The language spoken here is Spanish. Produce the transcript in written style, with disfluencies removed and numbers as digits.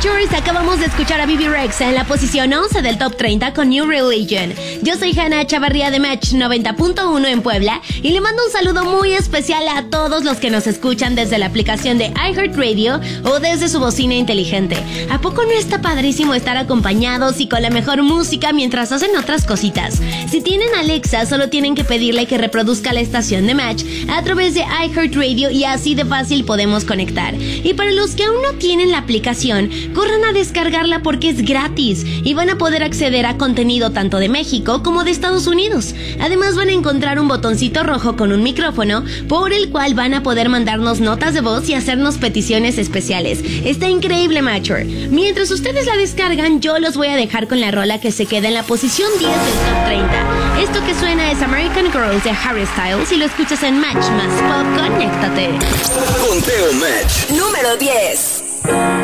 Matchers, acabamos de escuchar a Bebe Rexha en la posición 11 del Top 30 con New Religion. Yo soy Hannah Chavarría de Match 90.1 en Puebla y le mando un saludo muy especial a todos los que nos escuchan desde la aplicación de iHeartRadio o desde su bocina inteligente. ¿A poco no está padrísimo estar acompañados y con la mejor música mientras hacen otras cositas? Si tienen Alexa, solo tienen que pedirle que reproduzca la estación de Match a través de iHeartRadio y así de fácil podemos conectar. Y para los que aún no tienen la aplicación, corran a descargarla porque es gratis y van a poder acceder a contenido tanto de México como de Estados Unidos. Además van a encontrar un botoncito rojo con un micrófono por el cual van a poder mandarnos notas de voz y hacernos peticiones especiales. Está increíble, Matcher. Mientras ustedes la descargan, yo los voy a dejar con la rola que se queda en la posición 10 del Top 30. Esto que suena es American Girls de Harry Styles y lo escuchas en Match más Pop. Conéctate. Conteo Match número 10.